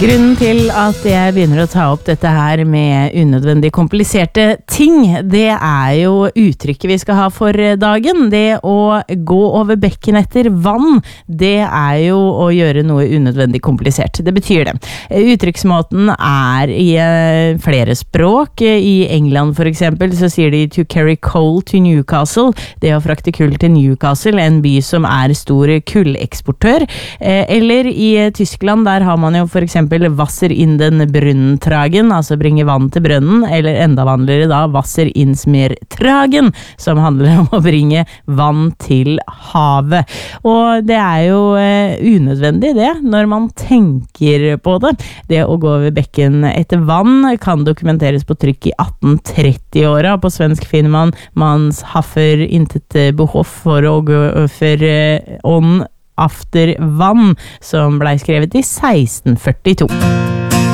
Grunnen til at jeg begynner å ta opp dette her med unødvendig kompliserte ting, det jo uttrykket vi skal ha for dagen. Det å gå over bekken etter vann, det jo å gjøre noe unødvendig komplisert. Det betyr det. Uttrykksmåten i flere språk. I England for eksempel så sier de to carry coal to Newcastle. Det å frakte kull til Newcastle, en by som stor kulleksportør. Eller i Tyskland, der har man jo for eksempel Wasser in den Brunntragen, altså bringe vann til brønnen, eller enda vanligere da Wasser ins Meertragen, som handler om å bringe vann til havet. Og det jo unødvendig det, når man tenker på det. Det å gå over bekken etter vann kan dokumenteres på trykk i 1830-åra. På svensk finner man mans haffer intet behov for å gå over on after vann, som ble skrevet i 1642.